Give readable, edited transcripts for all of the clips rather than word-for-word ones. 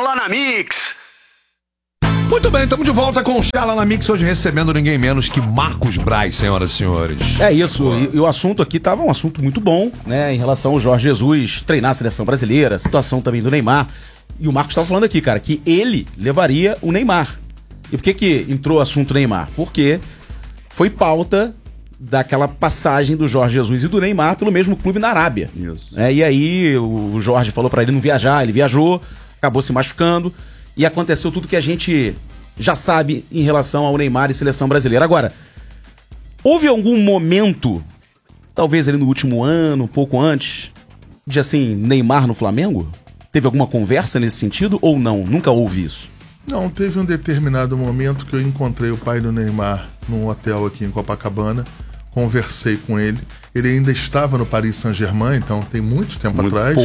Charla na Mix. Muito bem, estamos de volta com o Charla na Mix, hoje recebendo ninguém menos que Marcos Braz, senhoras e senhores. É isso, e o assunto aqui estava um assunto muito bom, né, em relação ao Jorge Jesus treinar a seleção brasileira, a situação também do Neymar. E o Marcos estava falando aqui, cara, que ele levaria o Neymar. E por que entrou o assunto Neymar? Porque foi pauta daquela passagem do Jorge Jesus e do Neymar pelo mesmo clube na Arábia. Isso. E aí o Jorge falou para ele não viajar, ele viajou, acabou se machucando. E aconteceu tudo que a gente já sabe em relação ao Neymar e seleção brasileira. Agora, houve algum momento, talvez ali no último ano, um pouco antes, de assim, Neymar no Flamengo? Teve alguma conversa nesse sentido ou não? Nunca houve isso? Não, teve um determinado momento que eu encontrei o pai do Neymar num hotel aqui em Copacabana, conversei com ele. Ele ainda estava no Paris Saint-Germain, então tem muito tempo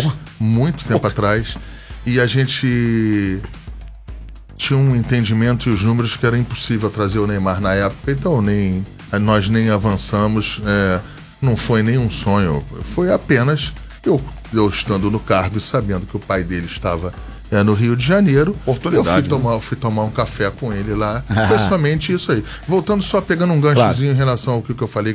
atrás. E a gente tinha um entendimento e os números que era impossível trazer o Neymar na época, então nós nem avançamos, não foi nenhum sonho, foi apenas eu estando no cargo e sabendo que o pai dele estava no Rio de Janeiro, eu fui tomar um café com ele lá, foi somente isso aí. Voltando só, pegando um ganchozinho em relação ao que eu falei que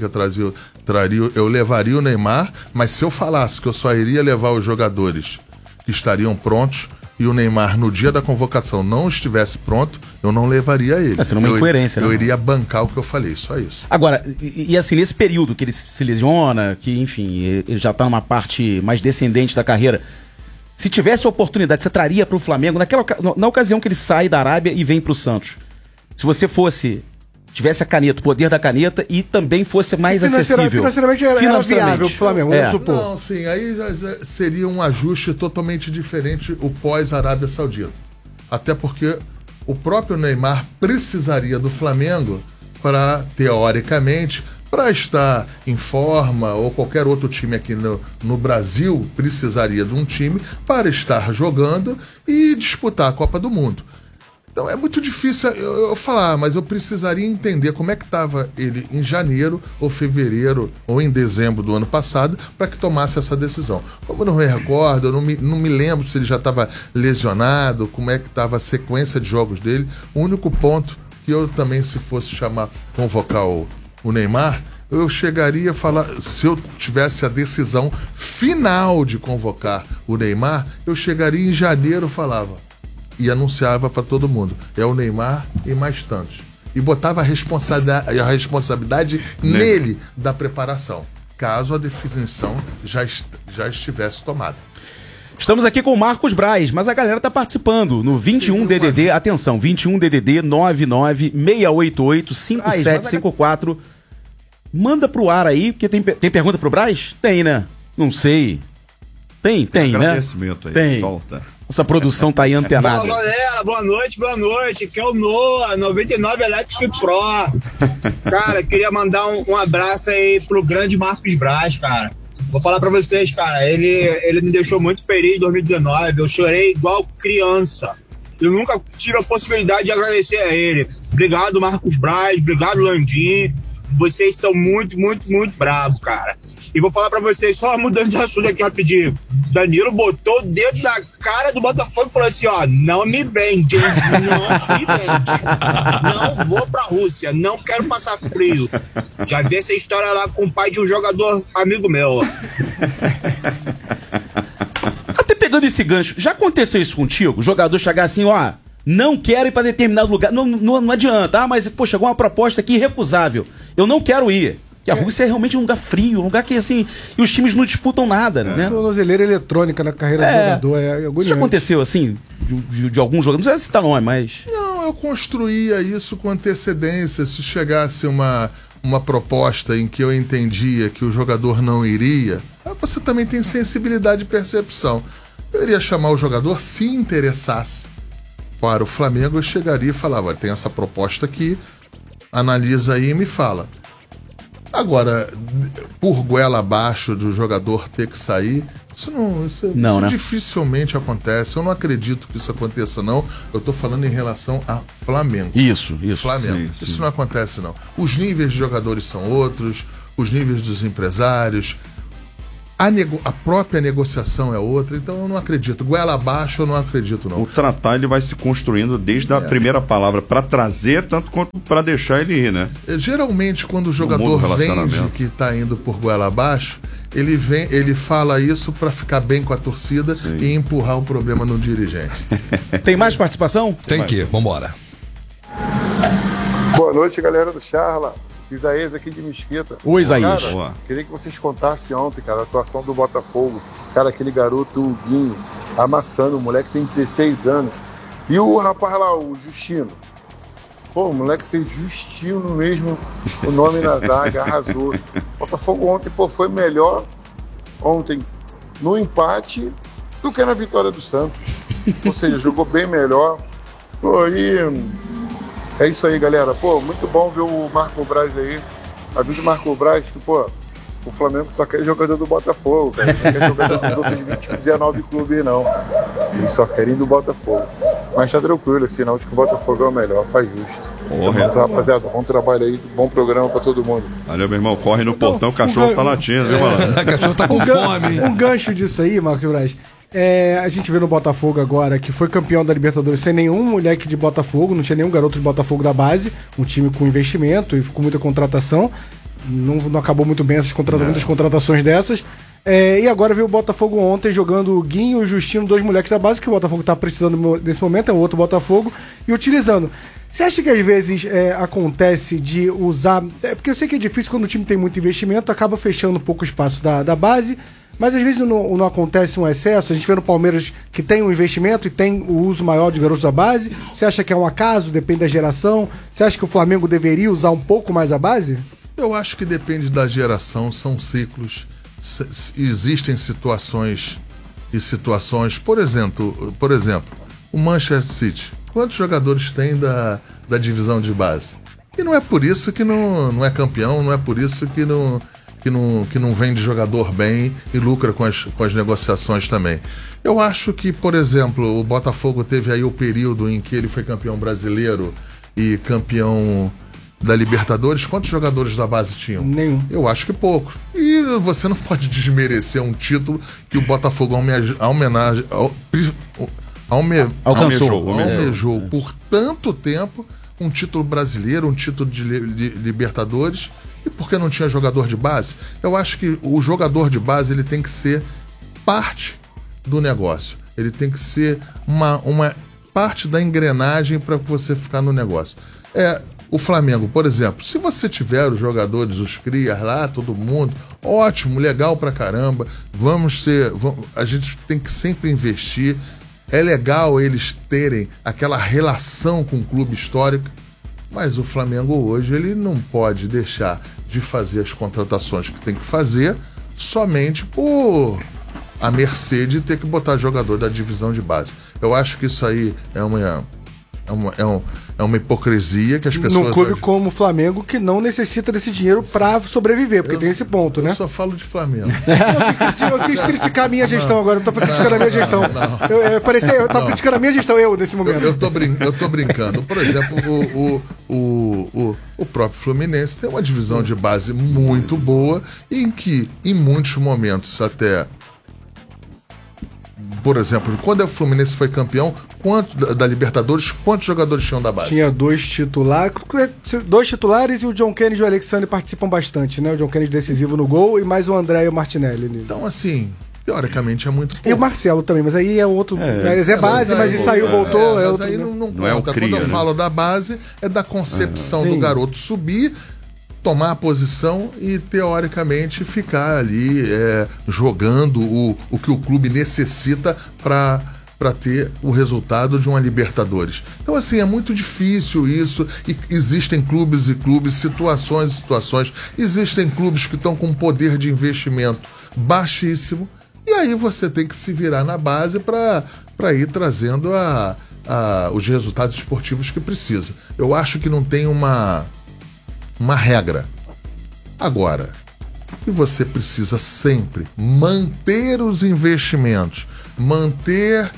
eu levaria o Neymar, mas se eu falasse que eu só iria levar os jogadores que estariam prontos, e o Neymar no dia da convocação não estivesse pronto, eu não levaria ele. Essa não é uma incoerência, eu iria bancar o que eu falei, só isso. Agora, e assim, nesse período que ele se lesiona, que enfim, ele já tá numa parte mais descendente da carreira, se tivesse a oportunidade, você traria pro Flamengo, na ocasião que ele sai da Arábia e vem pro Santos, se você tivesse a caneta, o poder da caneta e também fosse mais acessível. Financeiramente era viável pro Flamengo, vamos supor. Não, sim, aí já seria um ajuste totalmente diferente o pós-Arábia Saudita. Até porque o próprio Neymar precisaria do Flamengo para, teoricamente, para estar em forma, ou qualquer outro time aqui no Brasil precisaria de um time para estar jogando e disputar a Copa do Mundo. Então é muito difícil eu falar, mas eu precisaria entender como é que estava ele em janeiro ou fevereiro ou em dezembro do ano passado para que tomasse essa decisão. Como eu não me recordo, eu não me lembro se ele já estava lesionado, como é que estava a sequência de jogos dele. O único ponto que eu também, se fosse convocar o Neymar, eu chegaria a falar, se eu tivesse a decisão final de convocar o Neymar, eu chegaria em janeiro e falava, e anunciava para todo mundo, é o Neymar e mais tantos. E botava a responsabilidade nele da preparação, caso a definição já estivesse tomada. Estamos aqui com o Marcos Braz, mas a galera tá participando no 21DDD, atenção, 21DDD 998885754. Manda pro ar aí, porque tem pergunta pro Braz? Tem, né? Não sei. Tem, né? Agradecimento aí, tem. Solta. Essa produção tá aí antenada. Fala, galera, boa noite. Aqui é o Noah, 99 Electric Pro. Cara, queria mandar um abraço aí pro grande Marcos Braz, cara. Vou falar pra vocês, cara, ele me deixou muito feliz em 2019, eu chorei igual criança. Eu nunca tive a possibilidade de agradecer a ele. Obrigado, Marcos Braz, obrigado, Landim. Vocês são muito, muito, muito bravos, cara. E vou falar pra vocês, só mudando de assunto aqui rapidinho. Danilo botou o dedo na cara do Botafogo e falou assim, ó, não me vende, não me vende. Não vou pra Rússia, não quero passar frio. Já vi essa história lá com o pai de um jogador amigo meu. Até pegando esse gancho, já aconteceu isso contigo? O jogador chegar assim, ó, não quero ir pra determinado lugar, não adianta, mas, pô, chegou uma proposta aqui irrecusável, eu não quero ir. Que a Rússia é realmente um lugar frio, um lugar que, assim, e os times não disputam nada, né? Tornozeleira eletrônica na carreira do jogador é agoniante. Isso já aconteceu, assim, de algum jogador? Não sei se citar nome, mas... Não, eu construía isso com antecedência. Se chegasse uma proposta em que eu entendia que o jogador não iria, você também tem sensibilidade e percepção. Eu iria chamar o jogador, se interessasse para o Flamengo, eu chegaria e falava, tem essa proposta aqui, analisa aí e me fala. Agora, por goela abaixo do jogador ter que sair, isso né? Dificilmente acontece. Eu não acredito que isso aconteça, não. Eu tô falando em relação a Flamengo. Isso. Flamengo. Sim. Isso não acontece, não. Os níveis de jogadores são outros, os níveis dos empresários. A própria negociação é outra, então eu não acredito. Goela abaixo eu não acredito, não. O tratar ele vai se construindo desde a primeira palavra, para trazer, tanto quanto para deixar ele ir, né? Geralmente, quando o jogador vende que está indo por goela abaixo, ele fala isso para ficar bem com a torcida e empurrar o problema no dirigente. Tem mais participação? Tem que, vambora. Boa noite, galera do Charla. Isaías aqui de Mesquita. Oi, Isaías. Cara, queria que vocês contassem ontem, cara, a atuação do Botafogo. Cara, aquele garoto, o Guinho, amassando, o moleque tem 16 anos. E o rapaz lá, o Justino. Pô, o moleque fez Justino mesmo, o nome na zaga, arrasou. O Botafogo ontem, pô, foi melhor ontem no empate do que na vitória do Santos. Ou seja, jogou bem melhor. Pô, e é isso aí, galera. Pô, muito bom ver o Marco Braz aí. Avisa o Marco Braz que, pô, o Flamengo só quer jogador do Botafogo, cara. Não quer jogador dos outros 19 clubes, não. Eles só querem do Botafogo. Mas tá tranquilo, sinal de que o Botafogo é o melhor, faz justo. Então, rapaziada, bom trabalho aí, bom programa pra todo mundo. Valeu, meu irmão. Corre no portão, o cachorro tá latindo, viu, mano? O cachorro tá com fome. Um gancho disso aí, Marco Braz. A gente vê no Botafogo agora que foi campeão da Libertadores sem nenhum moleque de Botafogo, não tinha nenhum garoto de Botafogo da base, um time com investimento e com muita contratação. Não acabou muito bem muitas contratações dessas. E agora veio o Botafogo ontem jogando o Guinho e o Justino, dois moleques da base, que o Botafogo tá precisando nesse momento, é um outro Botafogo, e utilizando. Você acha que às vezes acontece de usar... porque eu sei que é difícil quando o time tem muito investimento, acaba fechando um pouco o espaço da base, mas às vezes não acontece um excesso. A gente vê no Palmeiras que tem um investimento e tem o uso maior de garotos da base. Você acha que é um acaso, depende da geração? Você acha que o Flamengo deveria usar um pouco mais a base? Eu acho que depende da geração, são ciclos. Existem situações e situações. Por exemplo, o Manchester City. Quantos jogadores tem da divisão de base? E não é por isso que não é campeão, não é por isso que não vende jogador bem e lucra com as negociações também. Eu acho que, por exemplo, o Botafogo teve aí o período em que ele foi campeão brasileiro e campeão da Libertadores. Quantos jogadores da base tinham? Nenhum. Eu acho que pouco. E você não pode desmerecer um título que o Botafogo almejou por tanto tempo, um título brasileiro, um título de Libertadores. E por que não tinha jogador de base? Eu acho que o jogador de base ele tem que ser parte do negócio. Ele tem que ser uma parte da engrenagem para você ficar no negócio. O Flamengo, por exemplo, se você tiver os jogadores, os crias lá, todo mundo, ótimo, legal pra caramba, a gente tem que sempre investir. É legal eles terem aquela relação com o clube histórico, mas o Flamengo hoje ele não pode deixar de fazer as contratações que tem que fazer somente por a mercê de ter que botar jogador da divisão de base. Eu acho que isso aí é uma hipocrisia que as pessoas... Num clube como o Flamengo, que não necessita desse dinheiro pra sobreviver, porque tem esse ponto, né? Eu só falo de Flamengo. Eu quis criticar a minha gestão agora, eu tô criticando a minha gestão. Eu tava criticando a minha gestão, nesse momento. Eu tô brincando. Por exemplo, o próprio Fluminense tem uma divisão de base muito boa, em que, em muitos momentos, até... Por exemplo, quando o Fluminense foi campeão da Libertadores, quantos jogadores tinham da base? Tinha dois titulares e o John Kennedy e o Alexandre participam bastante, né? O John Kennedy decisivo no gol e mais o André e o Martinelli. Então, assim, teoricamente é muito pouco. E o Marcelo também, mas aí é outro... É base, mas ele saiu, voltou... Mas aí não é o cria, quando eu falo da base, é da concepção do garoto subir, tomar a posição e, teoricamente, ficar ali jogando o que o clube necessita para ter o resultado de uma Libertadores. Então, assim, é muito difícil isso. E existem clubes e clubes, situações e situações. Existem clubes que estão com poder de investimento baixíssimo. E aí você tem que se virar na base para ir trazendo os resultados esportivos que precisa. Eu acho que não tem uma regra. Agora, e você precisa sempre manter os investimentos, manter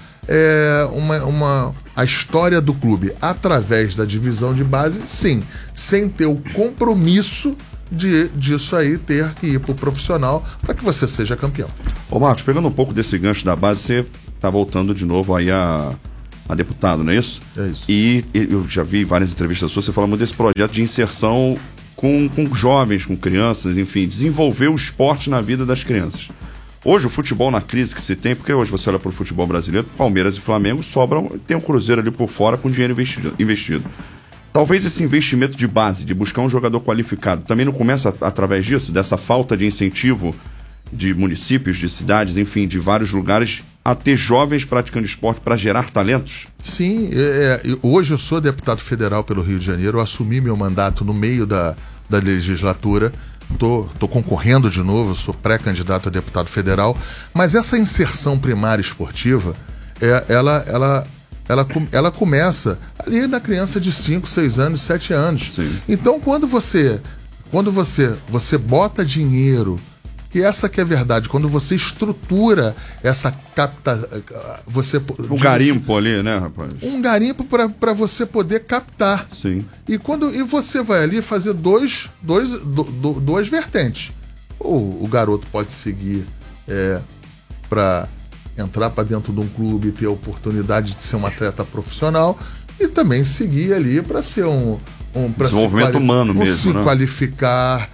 a história do clube através da divisão de base, sim, sem ter o compromisso disso aí ter que ir pro profissional para que você seja campeão. Ô Marcos, pegando um pouco desse gancho da base, você tá voltando de novo aí a deputado, não é isso? É isso. E eu já vi várias entrevistas suas, você fala muito desse projeto de inserção com jovens, com crianças, enfim, desenvolver o esporte na vida das crianças. Hoje o futebol na crise que se tem, porque hoje você olha para o futebol brasileiro, Palmeiras e Flamengo sobram, tem um Cruzeiro ali por fora com dinheiro investido. Talvez esse investimento de base, de buscar um jogador qualificado, também não começa através disso, dessa falta de incentivo de municípios, de cidades, enfim, de vários lugares, a ter jovens praticando esporte para gerar talentos? Sim, hoje eu sou deputado federal pelo Rio de Janeiro, eu assumi meu mandato no meio da legislatura, tô concorrendo de novo, eu sou pré-candidato a deputado federal, mas essa inserção primária esportiva, ela começa ali na criança de 5, 6 anos, 7 anos. Sim. Então, quando você bota dinheiro, e essa que é a verdade, quando você estrutura essa o garimpo ali, né, rapaz? Um garimpo para você poder captar. Sim. E você vai ali fazer duas vertentes. O garoto pode seguir para entrar para dentro de um clube e ter a oportunidade de ser um atleta profissional, e também seguir ali para ser desenvolvimento humano mesmo, se qualificar.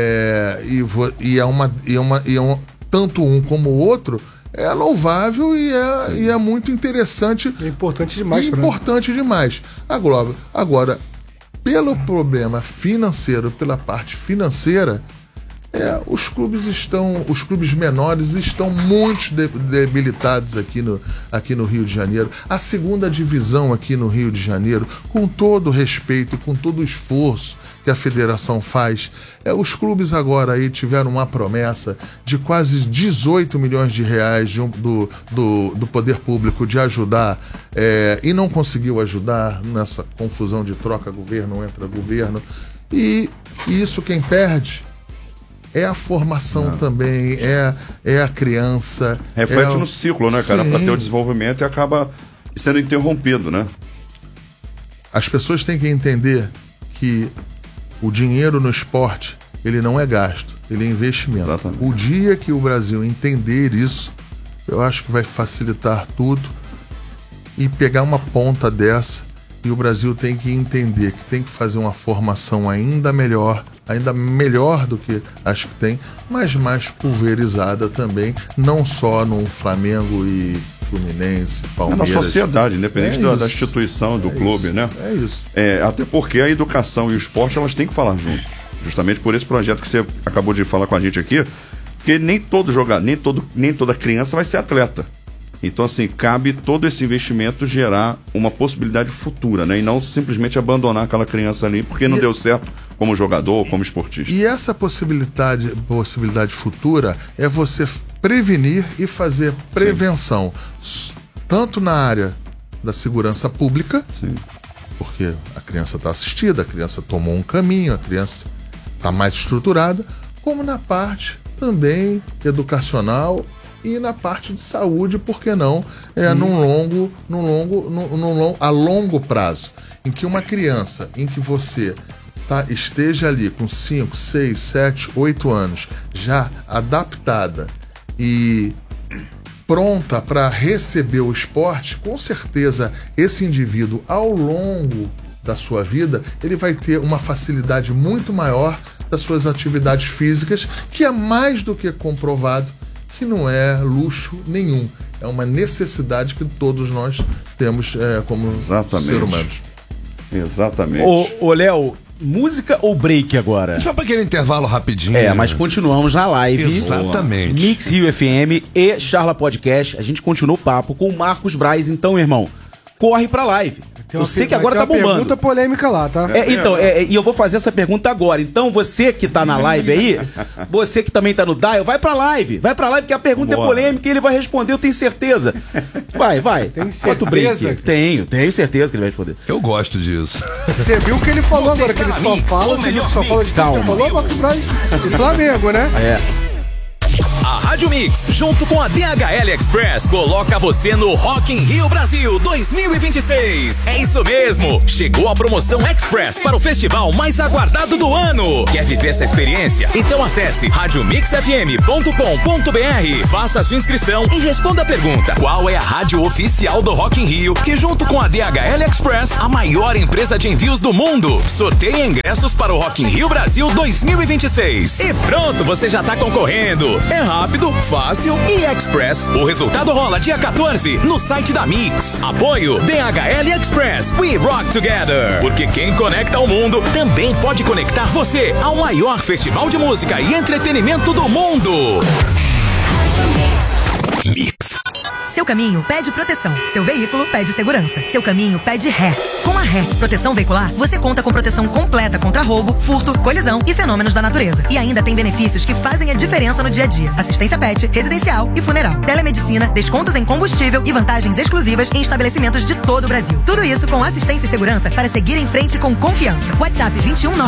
Tanto um como o outro é louvável e é muito interessante. É importante demais. Demais. Agora, pelo problema financeiro, pela parte financeira, os clubes menores estão muito debilitados aqui no Rio de Janeiro. A segunda divisão aqui no Rio de Janeiro, com todo o respeito e com todo o esforço que a federação faz, os clubes agora aí tiveram uma promessa de quase 18 milhões de reais do poder público de ajudar, e não conseguiu ajudar nessa confusão de troca governo, entra governo, e isso quem perde é a formação também, é a criança. Reflete no ciclo, né, cara? Para ter o desenvolvimento e acaba sendo interrompido, né? As pessoas têm que entender que o dinheiro no esporte, ele não é gasto, ele é investimento. Exatamente. O dia que o Brasil entender isso, eu acho que vai facilitar tudo e pegar uma ponta dessa, e o Brasil tem que entender que tem que fazer uma formação ainda melhor do que acho que tem, mas mais pulverizada também, não só no Flamengo e Fluminense, Palmeiras. Na sociedade, independente da instituição, do clube, isso, né? É isso. Até porque a educação e o esporte, elas têm que falar juntos. Justamente por esse projeto que você acabou de falar com a gente aqui, porque nem toda criança vai ser atleta. Então, assim, cabe todo esse investimento gerar uma possibilidade futura, né? E não simplesmente abandonar aquela criança ali porque não deu certo como jogador, como esportista. E essa possibilidade futura é você prevenir e fazer prevenção. Sim. Tanto na área da segurança pública, sim, porque a criança está assistida, a criança tomou um caminho, a criança está mais estruturada, como na parte também educacional e na parte de saúde, por que não, a longo prazo, em que uma criança, em que você esteja ali com 5, 6, 7, 8 anos, já adaptada e pronta para receber o esporte, com certeza esse indivíduo, ao longo da sua vida, ele vai ter uma facilidade muito maior das suas atividades físicas, que é mais do que comprovado que não é luxo nenhum. É uma necessidade que todos nós temos como seres humanos. Exatamente. Ô, Léo, música ou break agora? A gente vai para aquele intervalo rapidinho. Mas continuamos na live. Exatamente. Mix Rio FM e Charla Podcast. A gente continua o papo com o Marcos Braz. Então, irmão, corre pra live. Eu sei que agora tá bombando. Pergunta polêmica lá, tá? E eu vou fazer essa pergunta agora. Então, você que tá na live aí, você que também tá no dial, vai pra live. Vai pra live, que a pergunta é polêmica e ele vai responder, eu tenho certeza. Vai. Tem certeza? Tenho certeza que ele vai responder. Eu gosto disso. Você viu o que ele falou agora, que ele só fala, você viu que só fala de calma. Falou, Marcos Braz e Flamengo, né? É. A Rádio Mix, junto com a DHL Express, coloca você no Rock in Rio Brasil 2026. É isso mesmo, chegou a promoção Express para o festival mais aguardado do ano. Quer viver essa experiência? Então acesse radiomixfm.com.br, faça sua inscrição e responda a pergunta: qual é a rádio oficial do Rock in Rio, que junto com a DHL Express, a maior empresa de envios do mundo, sorteia ingressos para o Rock in Rio Brasil 2026. E pronto, você já tá concorrendo. É rápido, fácil e express. O resultado rola dia 14 no site da Mix. Apoio DHL Express. We rock together. Porque quem conecta ao mundo também pode conectar você ao maior festival de música e entretenimento do mundo. Mix. Seu caminho pede proteção, seu veículo pede segurança, seu caminho pede Hertz. Com a Hertz Proteção Veicular, você conta com proteção completa contra roubo, furto, colisão e fenômenos da natureza. E ainda tem benefícios que fazem a diferença no dia a dia: assistência pet, residencial e funeral, telemedicina, descontos em combustível e vantagens exclusivas em estabelecimentos de todo o Brasil. Tudo isso com assistência e segurança para seguir em frente com confiança. WhatsApp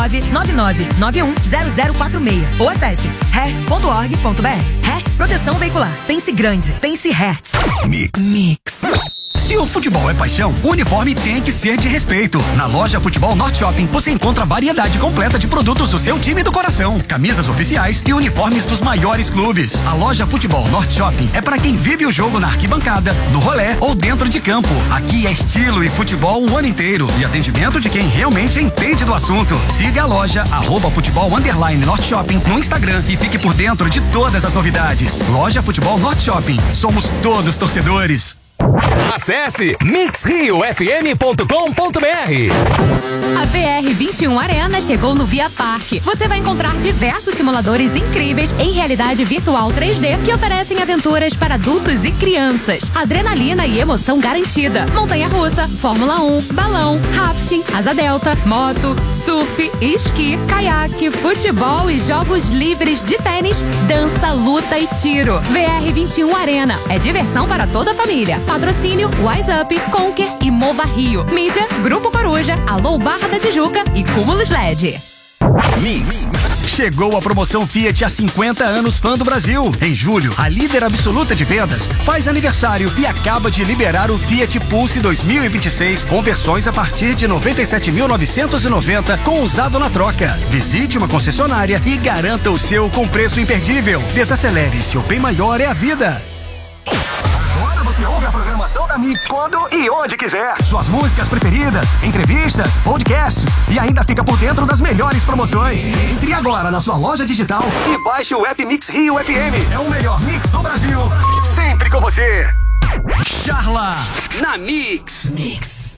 21999910046 ou acesse hertz.org.br. Hertz Proteção Veicular. Pense grande, pense Hertz. Mix. Se o futebol é paixão, o uniforme tem que ser de respeito. Na loja Futebol Norte Shopping, você encontra a variedade completa de produtos do seu time do coração, camisas oficiais e uniformes dos maiores clubes. A loja Futebol Norte Shopping é para quem vive o jogo na arquibancada, no rolê ou dentro de campo. Aqui é estilo e futebol o ano inteiro e atendimento de quem realmente entende do assunto. Siga a loja @futebol_Norte Shopping no Instagram e fique por dentro de todas as novidades. Loja Futebol Norte Shopping. Somos todos torcedores. Acesse mixriofm.com.br. A VR21 Arena chegou no Via Parque. Você vai encontrar diversos simuladores incríveis em realidade virtual 3D que oferecem aventuras para adultos e crianças. Adrenalina e emoção garantida. Montanha-russa, Fórmula 1, balão, rafting, asa delta, moto, surf, esqui, caiaque, futebol e jogos livres de tênis, dança, luta e tiro. VR21 Arena é diversão para toda a família. Patrocínio Wise Up, Conquer e Mova Rio. Mídia, Grupo Coruja, Alô Barra da Tijuca e Cúmulos LED. Mix. Chegou a promoção Fiat há 50 anos Fã do Brasil. Em julho, a líder absoluta de vendas faz aniversário e acaba de liberar o Fiat Pulse 2026 com versões a partir de 97.990 com usado na troca. Visite uma concessionária e garanta o seu com preço imperdível. Desacelere, seu bem maior é a vida. Você ouve a programação da Mix quando e onde quiser. Suas músicas preferidas, entrevistas, podcasts e ainda fica por dentro das melhores promoções. Entre agora na sua loja digital e baixe o app Mix Rio FM. É o melhor mix do Brasil. Sempre com você. Charla na Mix.